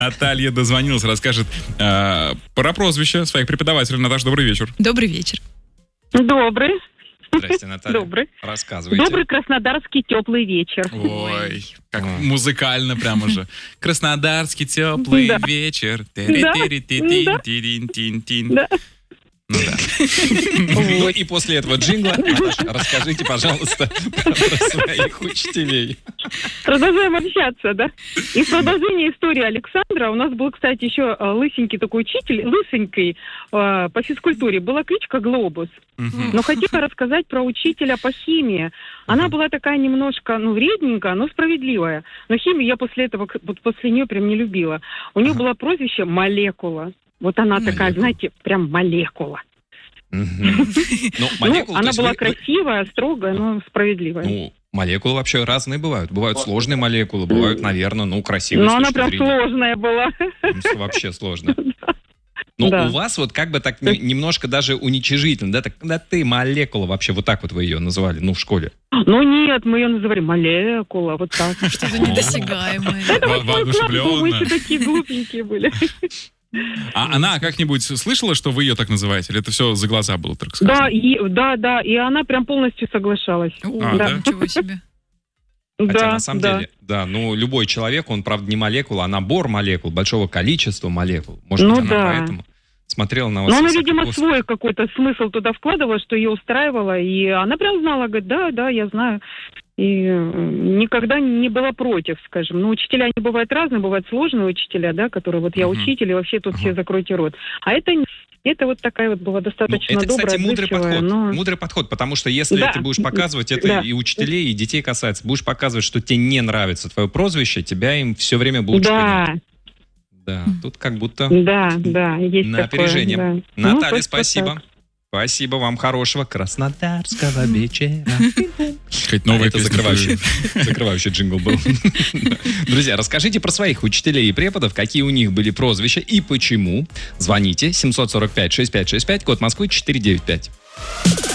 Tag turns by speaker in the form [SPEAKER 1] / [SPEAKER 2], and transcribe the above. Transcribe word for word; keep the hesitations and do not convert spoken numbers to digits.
[SPEAKER 1] Наталья дозвонилась, расскажет э, про прозвище своих преподавателей. Наташа, добрый вечер.
[SPEAKER 2] Добрый вечер.
[SPEAKER 3] Добрый.
[SPEAKER 4] Здрасте, Наталья.
[SPEAKER 3] Добрый.
[SPEAKER 4] Рассказывайте.
[SPEAKER 3] Добрый краснодарский теплый вечер.
[SPEAKER 1] Ой, как
[SPEAKER 4] Ой.
[SPEAKER 1] музыкально прямо же. Краснодарский теплый
[SPEAKER 3] Да.
[SPEAKER 1] вечер.
[SPEAKER 3] Да.
[SPEAKER 1] Тири-тири-ти-тин-тин-тин-тин.
[SPEAKER 3] Да.
[SPEAKER 1] Ну да.
[SPEAKER 4] Ну и после этого джингла, Наташа, расскажите, пожалуйста, про своих учителей.
[SPEAKER 3] Продолжаем общаться, да? И в продолжение истории Александра у нас был, кстати, еще э, лысенький такой учитель, лысенький, э, по физкультуре. Была кличка Глобус.
[SPEAKER 1] Мгм.
[SPEAKER 3] Но хотела рассказать про учителя по химии. Она была такая немножко, ну, вредненькая, но справедливая. Но химию я после этого, к- вот после нее прям не любила. У нее
[SPEAKER 4] Ага.
[SPEAKER 3] было прозвище «Молекула». Вот она такая,
[SPEAKER 4] Молекула.
[SPEAKER 3] знаете, прям молекула.
[SPEAKER 4] Мгм. Ну, молекулы,
[SPEAKER 3] ну,
[SPEAKER 4] то
[SPEAKER 3] она
[SPEAKER 4] есть
[SPEAKER 3] была
[SPEAKER 4] вы- вы-
[SPEAKER 3] красивая, строгая, но справедливая.
[SPEAKER 4] Ну, молекулы вообще разные бывают. Бывают сложные молекулы, бывают, наверное, ну, красивые.
[SPEAKER 3] но
[SPEAKER 4] с
[SPEAKER 3] она
[SPEAKER 4] точки
[SPEAKER 3] прям
[SPEAKER 4] зрения.
[SPEAKER 3] сложная была.
[SPEAKER 4] Ну, вообще сложно. Но
[SPEAKER 3] Да.
[SPEAKER 4] у вас вот как бы так не- немножко даже уничижительно, да, так, да ты молекула вообще, вот так вот вы ее называли, ну, в школе.
[SPEAKER 3] Ну нет, мы ее называли молекула, вот так.
[SPEAKER 2] Что-то недосягаемое.
[SPEAKER 3] Это
[SPEAKER 1] Во-
[SPEAKER 3] вот мой класс был, мы
[SPEAKER 1] воодушевленно.
[SPEAKER 3] еще такие глупенькие были.
[SPEAKER 1] А она как-нибудь слышала, что вы ее так называете? Или это все за глаза было, так
[SPEAKER 3] Да,
[SPEAKER 1] сказать?
[SPEAKER 3] и, да, да, и она прям полностью соглашалась.
[SPEAKER 2] О,
[SPEAKER 1] А, да?
[SPEAKER 2] ничего себе.
[SPEAKER 4] Хотя
[SPEAKER 3] Да,
[SPEAKER 4] на самом
[SPEAKER 3] да.
[SPEAKER 4] деле, да, ну, любой человек, он, правда, не молекула, а набор молекул, большого количества молекул. Может
[SPEAKER 3] Ну
[SPEAKER 4] быть, она
[SPEAKER 3] да.
[SPEAKER 4] поэтому смотрела на вас.
[SPEAKER 3] Но она,
[SPEAKER 4] высоко
[SPEAKER 3] видимо,
[SPEAKER 4] косо.
[SPEAKER 3] свой какой-то смысл туда вкладывала, что ее устраивало, и она прям знала, говорит, да, да, я знаю. И э, никогда не была против, скажем. Ну, учителя, они бывают разные, бывают сложные учителя, да, которые вот я
[SPEAKER 1] Мгм.
[SPEAKER 3] учитель, и вообще тут
[SPEAKER 4] Ага.
[SPEAKER 3] все закройте рот. А это, не- это вот такая вот была
[SPEAKER 4] Ну,
[SPEAKER 3] достаточно
[SPEAKER 4] это,
[SPEAKER 3] добрая,
[SPEAKER 4] кстати, мудрый
[SPEAKER 3] отзывчивая,
[SPEAKER 4] подход.
[SPEAKER 3] но-
[SPEAKER 4] Мудрый подход, потому что если
[SPEAKER 3] Да.
[SPEAKER 4] ты будешь показывать, это
[SPEAKER 3] Да.
[SPEAKER 4] и учителей, и детей касается, будешь показывать, что тебе не нравится твое прозвище, тебя им все время будут шпынять.
[SPEAKER 3] Да,
[SPEAKER 4] Да, тут как будто
[SPEAKER 3] да, да, есть
[SPEAKER 4] на
[SPEAKER 3] такое,
[SPEAKER 4] опережение.
[SPEAKER 3] да. Ну,
[SPEAKER 4] Наталья,
[SPEAKER 3] как-то
[SPEAKER 4] спасибо.
[SPEAKER 3] так.
[SPEAKER 4] Спасибо вам, хорошего краснодарского вечера.
[SPEAKER 1] Хоть
[SPEAKER 4] А,
[SPEAKER 1] новая
[SPEAKER 4] это
[SPEAKER 1] песня
[SPEAKER 4] закрывающий,
[SPEAKER 1] будет.
[SPEAKER 4] закрывающий джингл был. Друзья, расскажите про своих учителей и преподов, какие у них были прозвища и почему. Звоните семь сорок пять шестьдесят пять шестьдесят пять, код Москвы четыреста девяносто пять.